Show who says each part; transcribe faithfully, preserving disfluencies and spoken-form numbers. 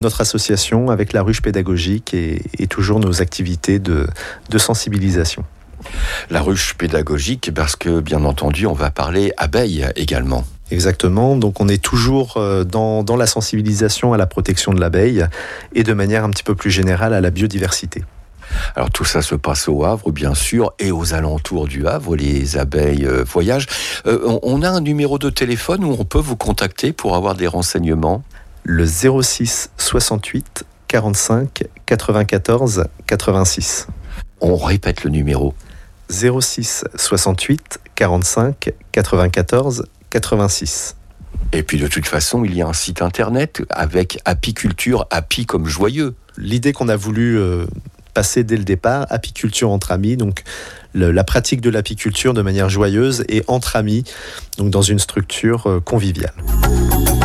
Speaker 1: Notre association avec la ruche pédagogique et, et toujours nos activités de, de sensibilisation.
Speaker 2: La ruche pédagogique, parce que bien entendu, on va parler abeilles également.
Speaker 1: Exactement, donc on est toujours dans, dans la sensibilisation à la protection de l'abeille et de manière un petit peu plus générale à la biodiversité.
Speaker 2: Alors tout ça se passe au Havre, bien sûr, et aux alentours du Havre, les abeilles euh, voyagent. Euh, on, on a un numéro de téléphone où on peut vous contacter pour avoir des renseignements.
Speaker 1: Le zéro six soixante-huit quarante-cinq quatre-vingt-quatorze quatre-vingt-six.
Speaker 2: On répète le numéro.
Speaker 1: zéro six soixante-huit quarante-cinq quatre-vingt-quatorze quatre-vingt-six.
Speaker 2: Et puis de toute façon, il y a un site internet avec apiculture, api comme joyeux.
Speaker 1: L'idée qu'on a voulu euh, passer dès le départ, apiculture entre amis, donc le, la pratique de l'apiculture de manière joyeuse et entre amis, donc dans une structure euh, conviviale.